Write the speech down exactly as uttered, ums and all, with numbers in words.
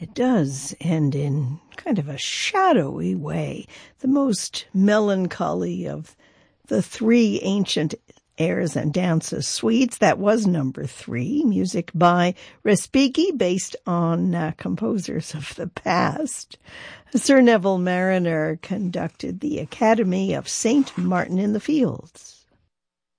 It does end in kind of a shadowy way, the most melancholy of the three ancient airs and dances suites. That was number three, music by Respighi, based on uh, composers of the past. Sir Neville Marriner conducted the Academy of Saint Martin in the Fields.